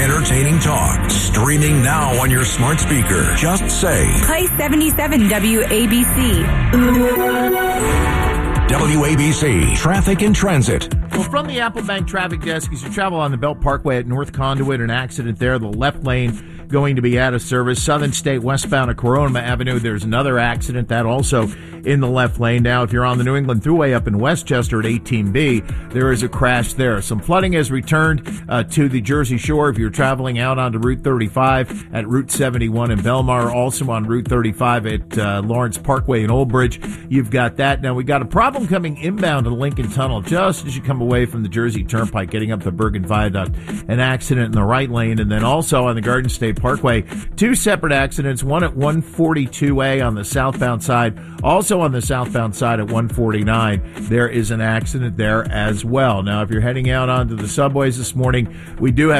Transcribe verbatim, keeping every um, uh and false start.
entertaining talk. Streaming now on your smart speaker. Just say Play seventy-seven W A B C. W A B C Traffic and Transit. Well, from the Apple Bank traffic desk, as you travel on the Belt Parkway at North Conduit, an accident there. The left lane going to be out of service. Southern State westbound at Corona Avenue, there's another accident, that also in the left lane. Now, if you're on the New England Thruway up in Westchester at eighteen B, there is a crash there. Some flooding has returned uh, to the Jersey Shore if you're traveling out onto Route thirty-five at Route seventy-one in Belmar, also on Route thirty-five at uh, Lawrence Parkway in Old Bridge. You've got that. Now, we got a problem coming inbound to the Lincoln Tunnel just as you come away from the Jersey Turnpike, getting up the Bergen Viaduct. An accident in the right lane, and then also on the Garden State Parkway, two separate accidents, one at one forty-two A on the southbound side, also on the southbound side at one forty-nine. There is an accident there as well. Now, if you're heading out onto the subways this morning, we do have